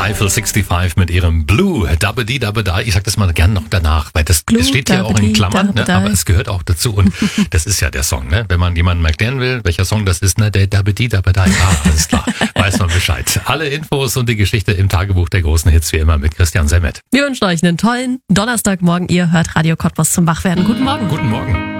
Eiffel 65 mit ihrem Blue Dabba-Dee Dabba-Da. Ich sag das mal gern noch danach, weil das steht hier auch in Klammern, ne? Aber es gehört auch dazu und das ist ja der Song, ne? Wenn man jemandem erklären will, welcher Song das ist, ne? Der Dabba-Dee Dabba-Da. Ja, alles klar, weiß man Bescheid. Alle Infos und die Geschichte im Tagebuch der großen Hits wie immer mit Christian Semmet. Wir wünschen euch einen tollen Donnerstagmorgen. Ihr hört Radio Cottbus zum Wachwerden. Guten Morgen. Guten Morgen.